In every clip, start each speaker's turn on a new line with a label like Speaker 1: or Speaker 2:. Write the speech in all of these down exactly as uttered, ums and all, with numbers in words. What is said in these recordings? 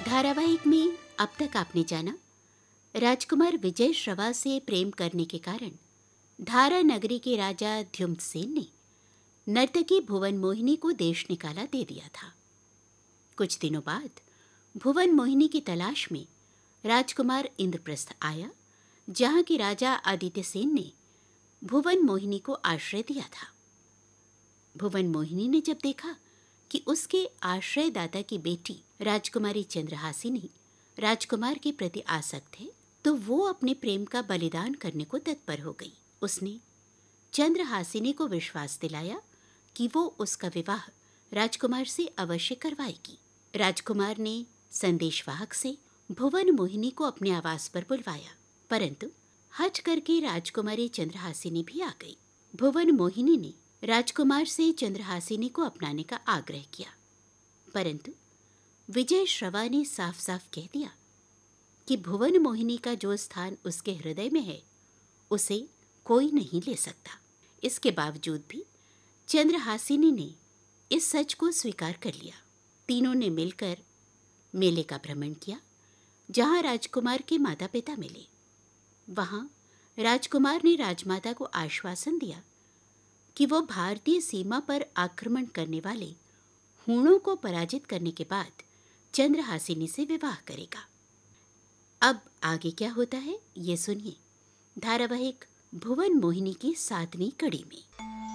Speaker 1: धारावाहिक में अब तक आपने जाना, राजकुमार विजय श्रवा से प्रेम करने के कारण धारा नगरी के राजा ध्युम्नसेन ने नर्तकी भुवन मोहिनी को देश निकाला दे दिया था। कुछ दिनों बाद भुवन मोहिनी की तलाश में राजकुमार इंद्रप्रस्थ आया, जहां की राजा आदित्य सेन ने भुवन मोहिनी को आश्रय दिया था। भुवन मोहिनी ने जब देखा कि उसके आश्रयदाता की बेटी राजकुमारी चंद्रहासिनी राजकुमार के प्रति आसक्त है, तो वो अपने प्रेम का बलिदान करने को तत्पर हो गई। उसने चंद्रहासिनी को विश्वास दिलाया कि वो उसका विवाह राजकुमार से अवश्य करवाएगी। राजकुमार ने संदेशवाहक से भुवन मोहिनी को अपने आवास पर बुलवाया, परंतु हठ करके राजकुमारी चंद्रहासिनी भी आ गई। भुवन मोहिनी ने राजकुमार से चंद्रहासिनी को अपनाने का आग्रह किया, परंतु विजय श्रवा ने साफ साफ कह दिया कि भुवन मोहिनी का जो स्थान उसके हृदय में है, उसे कोई नहीं ले सकता। इसके बावजूद भी चंद्रहासिनी ने इस सच को स्वीकार कर लिया। तीनों ने मिलकर मेले का भ्रमण किया, जहां राजकुमार के माता पिता मिले। वहां राजकुमार ने राजमाता को आश्वासन दिया कि वो भारतीय सीमा पर आक्रमण करने वाले हूणों को पराजित करने के बाद चंद्रहासिनी से विवाह करेगा। अब आगे क्या होता है, ये सुनिए धारावाहिक भुवन मोहिनी की सातवीं कड़ी में।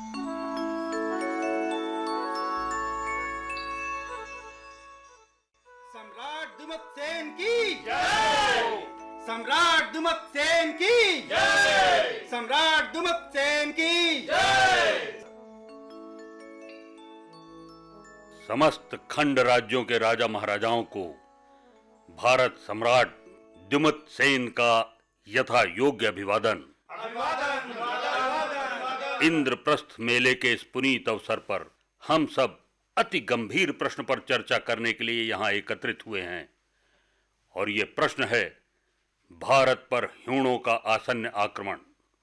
Speaker 2: सम्राट ध्युम्नसेन की जय! सम्राट ध्युम्नसेन की जय! सम्राट ध्युम्नसेन की जय!
Speaker 3: समस्त खंड राज्यों के राजा महाराजाओं को भारत सम्राट ध्युम्नसेन का यथा योग्य अभिवादन।
Speaker 2: अभिवादन, अभिवादन।
Speaker 3: इंद्रप्रस्थ मेले के इस पुनीत अवसर पर हम सब अति गंभीर प्रश्न पर चर्चा करने के लिए यहाँ एकत्रित हुए हैं, और ये प्रश्न है भारत पर हूणों का आसन्न आक्रमण।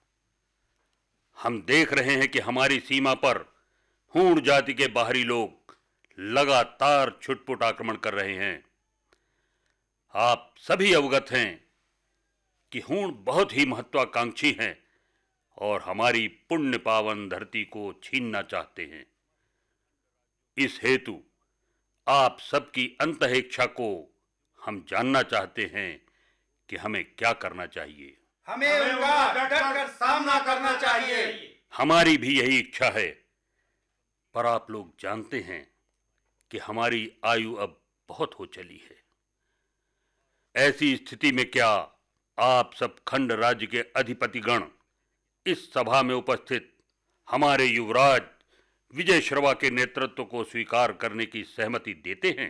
Speaker 3: हम देख रहे हैं कि हमारी सीमा पर हूण जाति के बाहरी लोग लगातार छुटपुट आक्रमण कर रहे हैं। आप सभी अवगत हैं कि हूण बहुत ही महत्वाकांक्षी हैं और हमारी पुण्य पावन धरती को छीनना चाहते हैं। इस हेतु आप सबकी अंतःइच्छा को हम जानना चाहते हैं कि हमें क्या करना चाहिए।
Speaker 2: हमें उनका डटकर सामना करना चाहिए।
Speaker 3: हमारी भी यही इच्छा है, पर आप लोग जानते हैं कि हमारी आयु अब बहुत हो चली है। ऐसी स्थिति में क्या आप सब खंड राज्य के अधिपतिगण इस सभा में उपस्थित हमारे युवराज विजय श्रवा के नेतृत्व को स्वीकार करने की सहमति देते हैं?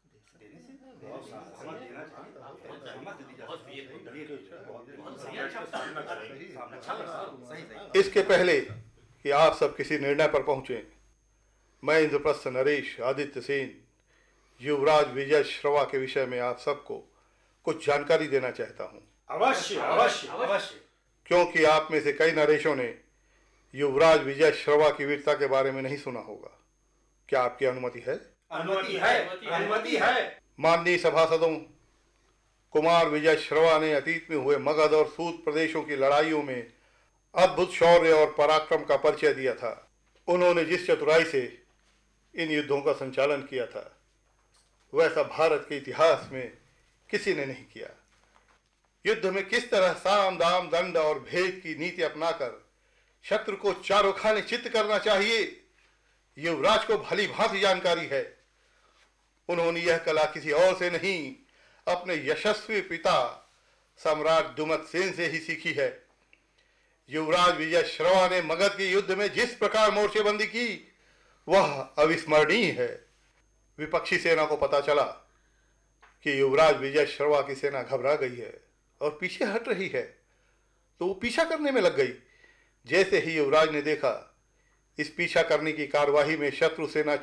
Speaker 4: इसके पहले कि आप सब किसी निर्णय पर पहुंचे, मैं इंद्रप्रस्थ नरेश आदित्य सेन युवराज विजय श्रवा के विषय में आप सबको कुछ जानकारी देना चाहता हूं।
Speaker 2: अवश्य अवश्य अवश्य।
Speaker 4: क्योंकि आप में से कई नरेशों ने युवराज विजय श्रवा की वीरता के बारे में नहीं सुना होगा। क्या आपकी अनुमति है?
Speaker 2: अनुमति है, अनुमति है।
Speaker 4: माननीय सभासदों, कुमार विजय श्रवा ने अतीत में हुए मगध और सूत प्रदेशों की लड़ाइयों में अद्भुत शौर्य और पराक्रम का परिचय दिया था। उन्होंने जिस चतुराई से इन युद्धों का संचालन किया था, वैसा भारत के इतिहास में किसी ने नहीं किया। युद्ध में किस तरह साम दाम दंड और भेद की नीति अपनाकर शत्रु को चारों खाने चित्त करना चाहिए, युवराज को भली भांति जानकारी है। उन्होंने यह कला किसी और से नहीं, अपने यशस्वी पिता सम्राट ध्युम्नसेन से ही सीखी है। युवराज विजय श्रवा ने मगध के युद्ध में जिस प्रकार मोर्चेबंदी की, वह अविस्मरणीय है। विपक्षी सेना को पता चला कि युवराज विजय श्रवा की सेना घबरा गई है और पीछे हट रही है, तो वो पीछा करने में लग गई। जैसे ही युवराज ने देखा इस पीछा करने की कार्यवाही में शत्रु सेना